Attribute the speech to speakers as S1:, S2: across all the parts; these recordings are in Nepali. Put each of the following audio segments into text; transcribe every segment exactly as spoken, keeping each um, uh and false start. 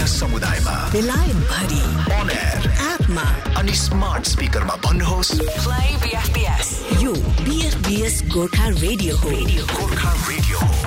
S1: समुदायमा
S2: बेलायत भरि
S1: on air
S2: एपमा
S1: अनि स्मार्ट स्पिकरमा भन्नुहोस्
S2: प्ले बीएफबीएस। यो बीएफबीएस गोर्खा रेडियो हो।
S1: गोर्खा रेडियो हो।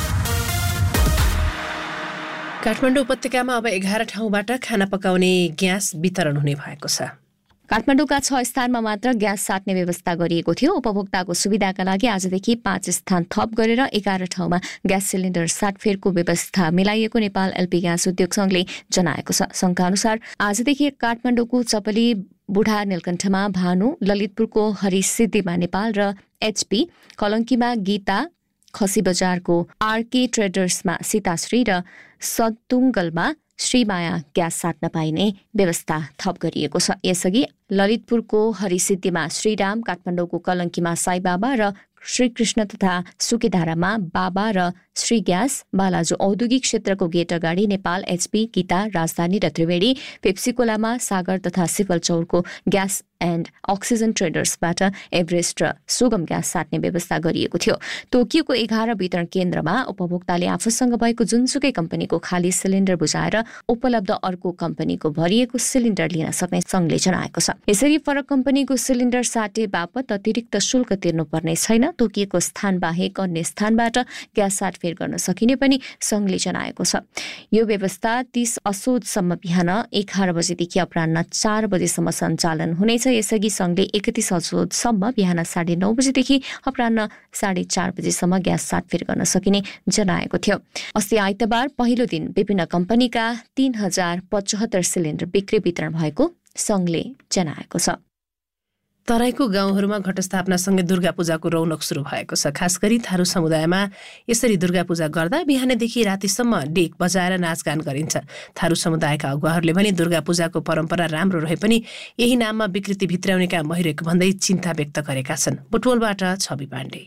S3: काठमाडौँ उपत्यकामा अब एघार ठाउँबाट खाना पकाउने ग्यास वितरण हुने भएको छ।
S4: काठमाडौँका छ स्थानमा मात्र ग्यास साट्ने व्यवस्था गरिएको थियो। उपभोक्ताको सुविधाका लागि आजदेखि पाँच स्थान थप गरेर एघार ठाउँमा ग्यास सिलिन्डर साटफेरको व्यवस्था मिलाइएको नेपाल एलपी ग्यास उद्योग संघले जनाएको छ। संघका अनुसार आजदेखि काठमाडौँको चपली बुढा नीलकण्ठमा भानु, ललितपुरको हरिसिद्धिमा नेपाल र एचपी, कलङ्कीमा गीता, खसी बजारको आरके ट्रेडर्समा सीताश्री र सतुङ्गलमा श्रीमाया ग्यास साट्न पाइने व्यवस्था थप गरिएको छ। यसअघि ललितपुरको हरिसिद्धिमा श्रीराम, काठमाडौँको कलङ्कीमा साईबाबा र श्रीकृष्ण तथा सुकेधारामा बाबा र श्री ग्यास, बालाजु औद्योगिक क्षेत्रको गेट अगाडि नेपाल एचपी, गीता, राजधानी र त्रिवेणी, पेप्सीकोलामा सागर तथा सिफलचौरको ग्यास एन्ड अक्सिजन ट्रेडर्सबाट एभरेस्ट र सुगम ग्यास साट्ने व्यवस्था गरिएको थियो। तोकिएको एघार वितरण केन्द्रमा उपभोक्ताले आफूसँग भएको जुनसुकै कम्पनीको खाली सिलिन्डर बुझाएर उपलब्ध अर्को कम्पनीको भरिएको सिलिन्डर लिन सक्ने संघले जनाएको छ। यसरी फरक कम्पनीको सिलिन्डर साटे बापत अतिरिक्त शुल्क तिर्नुपर्ने छैन। तोकिएको स्थान बाहेक अन्य स्थानबाट ग्यास साटफेर गर्न सकिने पनि संघले जनाएको छ। यो व्यवस्था तीस असोजसम्म बिहान एघार बजेदेखि अपराह्न चार बजेसम्म सञ्चालन हुनेछ। यसअघि संघले एकतीस असोजसम्म बिहान साढे नौ बजेदेखि अपराह्न साढे चार बजेसम्म ग्यास साटफेर गर्न सकिने जनाएको थियो। अस्ति आइतबार पहिलो दिन विभिन्न कम्पनीका तीन हजार पचहत्तर सिलिन्डर बिक्री वितरण भएको संघले जनाएको छ।
S3: तराईको गाउँहरूमा घटस्थापनासँगै दुर्गा पूजाको रौनक सुरु भएको छ। खास गरी थारू समुदायमा यसरी दुर्गा पूजा गर्दा बिहानदेखि रातिसम्म डेक बजाएर नाचगान गरिन्छ। थारू समुदायका अगुवाहरूले पनि दुर्गा पूजाको परम्परा राम्रो रहे पनि यही नाममा विकृति भित्राउने काम भइरहेको भन्दै चिन्ता व्यक्त गरेका छन्। बुटवलबाट छवि पाण्डे।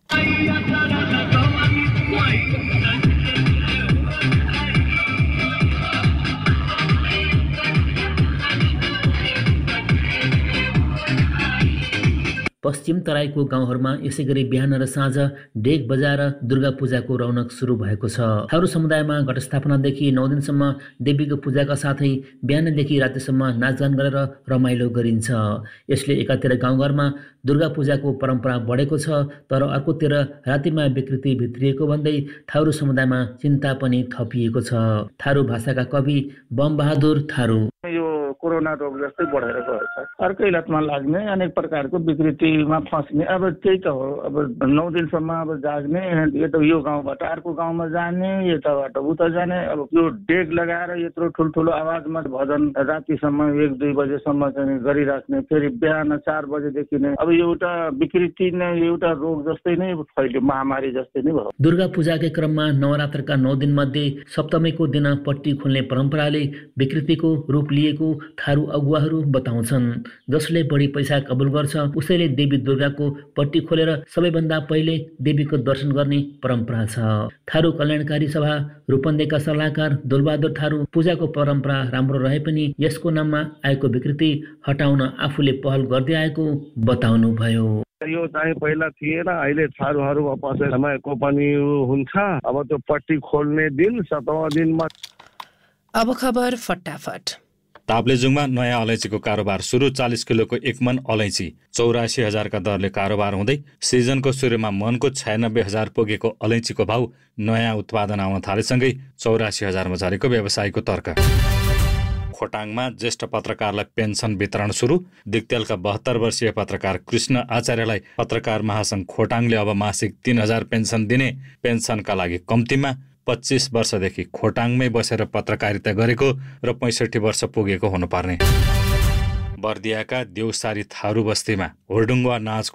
S5: पश्चिम तराईको गाउँहरूमा यसै गरी बिहान र साँझ डेक बजाएर दुर्गा पूजाको रौनक सुरु भएको छ। थारू समुदायमा घटस्थापनादेखि नौ दिनसम्म देवीको पूजाका साथै बिहानदेखि रातिसम्म नाचगान गरेर रमाइलो गरिन्छ। यसले एकातिर गाउँघरमा दुर्गा पूजाको परम्परा बढेको छ, तर अर्कोतिर रातिमा विकृति भित्रिएको भन्दै थारू समुदायमा चिन्ता पनि थपिएको छ। थारू भाषाका कवि बम बहादुर थारू
S6: यो कोरोना रोग जस्तै बढेर गएको छ। अर्कै लतमा लाग्ने, अनेक प्रकारको विकृतिमा फस्ने। अब त्यही त हो, अब नौ दिनसम्म अब जाग्ने, यता यो गाउँबाट अर्को गाउँमा जाने, यताबाट उता जाने। अब यो डेक लगाएर यत्रो ठुल्ठुलो आवाजमा भजन रातिसम्म एक दुई बजेसम्म चाहिँ गरिराख्ने, फेरि बिहान चार बजेदेखि नै अब एउटा विकृति नै एउटा रोग जस्तै नै फैल्यो, महामारी जस्तै नै भयो।
S5: दुर्गा पूजाकै क्रममा नवरात्रका नौ दिन मध्ये सप्तमीको दिन पट्टी खोल्ने परम्पराले विकृतिको रूप लिएको थारू अगुवाहरू बताउँछन्। जसले बढी पैसा कबुल गर्छ उसैले देवी दुर्गाको पट्टी खोलेर सबैभन्दा पहिले देवीको दर्शन गर्ने परम्परा छ। थारू कल्याणकारी सभा रूपन्देहीका सल्लाहकार दोलबहादुर थारू पूजाको परम्परा राम्रो रहे पनि यसको नाममा आएको विकृति हटाउन आफूले पहल गर्दै आएको बताउनु भयो।
S7: यो चाहिँ पहिला थिएन, अहिले थारूहरूमा पसलको पनि हुन्छ। अब त्यो पट्टी खोल्ने दिन सतौँ दिनमा।
S3: अब खबर फटाफट।
S8: ताप्लेजुङमा नयाँ अलैँचीको कारोबार सुरु। चालिस किलोको एक मन अलैँची चौरासी हजारका दरले कारोबार हुँदै सिजनको सुरुमा मनको छयानब्बे हजार पुगेको अलैँचीको भाउ नयाँ उत्पादन आउन थालेसँगै चौरासी हजारमा झरेको व्यवसायीको तर्क। खोटाङमा ज्येष्ठ पत्रकारलाई पेन्सन वितरण सुरु। दिक्तेलका बहत्तर वर्षीय पत्रकार कृष्ण आचार्यलाई पत्रकार महासंघ खोटाङले अब मासिक तीन हजार पेन्सन दिने। पेन्सनका लागि कम्तीमा पच्चिस वर्षदेखि खोटाङमै बसेर पत्रकारिता गरेको र पैँसठी वर्ष पुगेको हुनुपर्ने। बर्दियाका देउसारी थारू बस्तीमा होर्डुङ्गा नाच